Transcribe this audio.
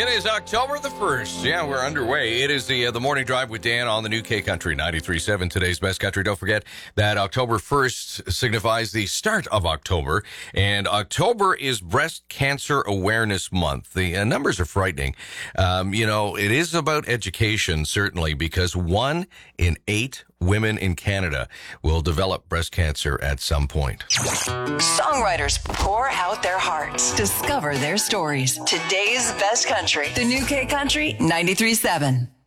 It is October the 1st. Yeah, we're underway. It is the morning drive with Dan on the new K Country 93.7, today's best country. Don't forget that October 1st signifies the start of October, and October is Breast Cancer Awareness Month. The numbers are frightening. It is about education, certainly, because 1 in 8 women in Canada will develop breast cancer at some point. Songwriters pour out their hearts. Discover their stories. Today's best country. The new K Country 93.7.